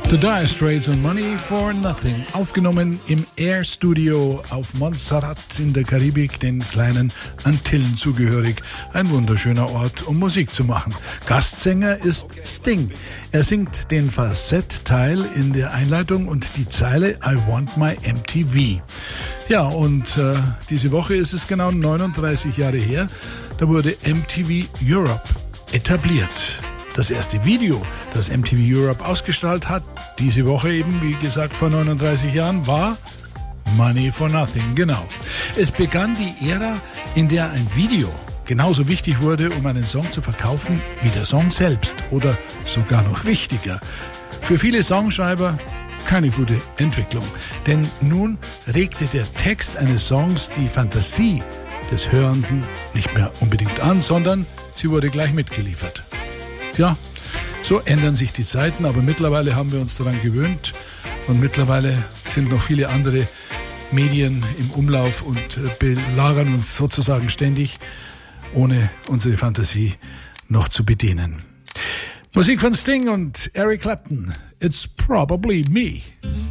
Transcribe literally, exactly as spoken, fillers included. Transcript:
The Dire Straits und Money for Nothing, aufgenommen im Air Studio auf Montserrat in der Karibik, den kleinen Antillen zugehörig. Ein wunderschöner Ort, um Musik zu machen. Gastsänger ist Sting. Er singt den Falsettteil in der Einleitung und die Zeile I Want My M T V. Ja, und äh, diese Woche ist es genau neununddreißig Jahre her, da wurde M T V Europe etabliert. Das erste Video, das M T V Europe ausgestrahlt hat, diese Woche eben, wie gesagt, vor neununddreißig Jahren, war Money for Nothing, genau. Es begann die Ära, in der ein Video genauso wichtig wurde, um einen Song zu verkaufen, wie der Song selbst oder sogar noch wichtiger. Für viele Songschreiber keine gute Entwicklung, denn nun regte der Text eines Songs die Fantasie des Hörenden nicht mehr unbedingt an, sondern sie wurde gleich mitgeliefert. Ja, so ändern sich die Zeiten, aber mittlerweile haben wir uns daran gewöhnt und mittlerweile sind noch viele andere Medien im Umlauf und belagern uns sozusagen ständig, ohne unsere Fantasie noch zu bedienen. Musik von Sting und Eric Clapton, It's Probably Me.